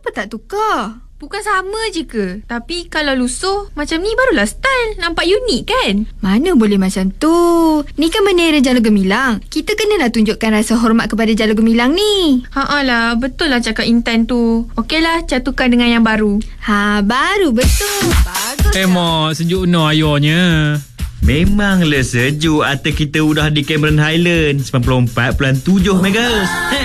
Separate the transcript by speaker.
Speaker 1: Kenapa tak tukar? Bukan sama je ke? Tapi kalau lusuh macam ni barulah style. Nampak unik kan? Mana boleh macam tu. Ni kan bendera Jalur Gemilang. Kita kenalah tunjukkan rasa hormat kepada Jalur Gemilang ni. Lah, betul lah cakap Intan tu. Okeylah, catukan dengan yang baru. Baru betul. Bagus.
Speaker 2: Mak, sejuk no ayahnya.
Speaker 3: Memanglah sejuk. Atas kita udah di Cameron Highland 94.7 MHz.